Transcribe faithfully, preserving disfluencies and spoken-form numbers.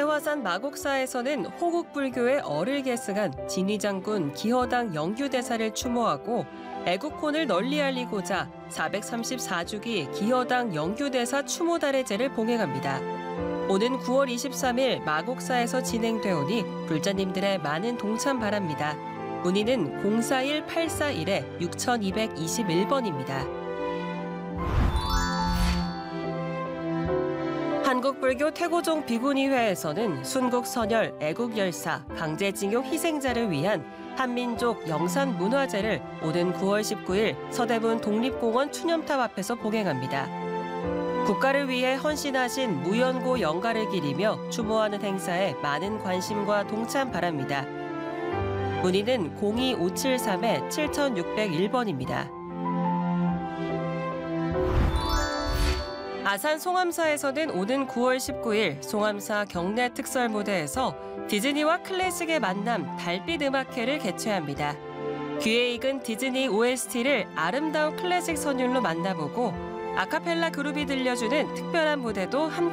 국내화산 마곡사에서는 호국불교의 어를 계승한 진위장군 기허당 영규대사를 추모하고 애국혼을 널리 알리고자 사백삼십사 주기 기허당 영규대사 추모달의제를 봉행합니다. 오는 구월 이십삼일 마곡사에서 진행되오니 불자님들의 많은 동참 바랍니다. 문의는 공사일 팔사일 육이이일 번입니다. 한국불교 퇴고종 비구니회에서는 순국선열, 애국열사, 강제징용 희생자를 위한 한민족 영산문화제를 오는 구월 십구일 서대문 독립공원 추념탑 앞에서 봉행합니다. 국가를 위해 헌신하신 무연고 영가를 기리며 추모하는 행사에 많은 관심과 동참 바랍니다. 문의는 공이 오칠삼 칠육공일 번입니다. 아산 송암사에서는 오는 구월 십구일 송암사 경내 특설 무대에서 디즈니와 클래식의 만남 달빛 음악회를 개최합니다. 귀에 익은 디즈니 오에스티를 아름다운 클래식 선율로 만나보고 아카펠라 그룹이 들려주는 특별한 무대도 함께